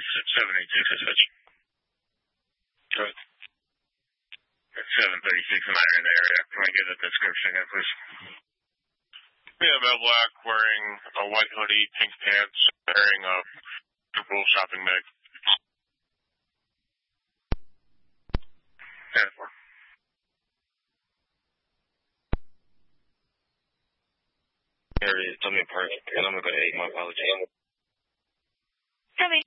786 SH. Good. 736 and I are in the area. Can I get a description again, please? We have a black wearing a white hoodie, pink pants, wearing a purple shopping bag. 10-4. Area, tell me apart, and I'm going to go to 8. My apologies. Copy.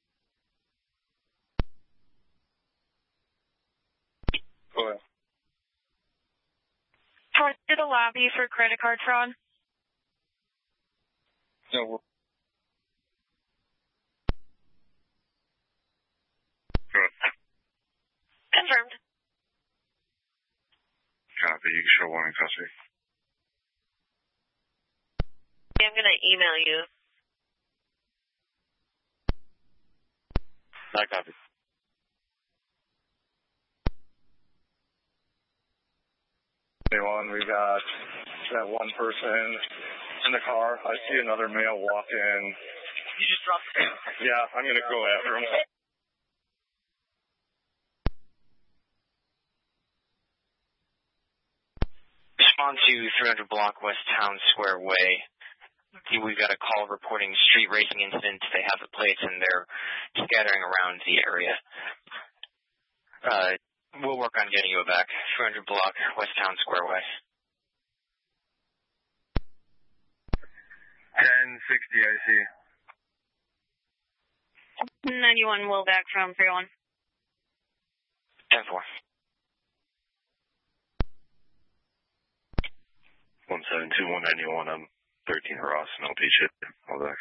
Go ahead. Towards to the lobby for credit card fraud. No. Good. Confirmed. Copy. You can show one in custody. I'm going to email you. I copy. We got that one person in the car. I see another male walk in. You just dropped the car. Yeah, I'm going to go after him. Respond to 300 block West Town Square Way. We've got a call reporting street racing incident. They have the plates and they're scattering around the area. We'll work on getting you back. 300 block West Town Square Way. 1060, I see. 91 will back from 301. 10-4. 172, 191, I'm 13 Ross, and LP shit. All that.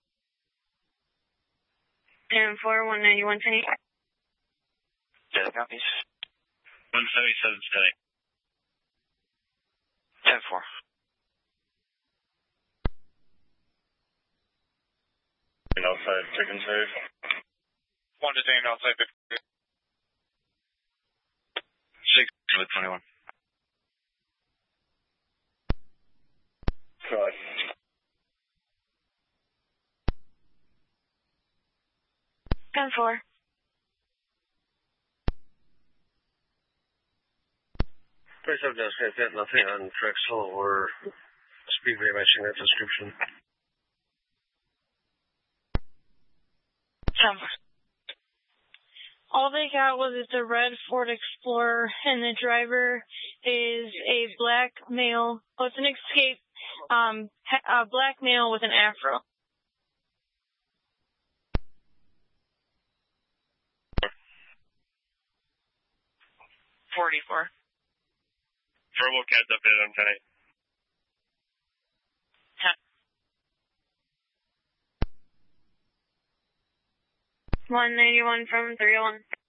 10-4, 191, 10. Data copies. 177, 10-4. And outside chicken save. 1 detained outside 6 with 21. Cut. Ten four. Please have desk. I've got nothing on Drexel or Speedway matching that description. All they got was it's a red Ford Explorer, and the driver is a black male. Oh, it's an escape. A black male with an afro. 44. Verbal catch update on 10-8. 191 from 301.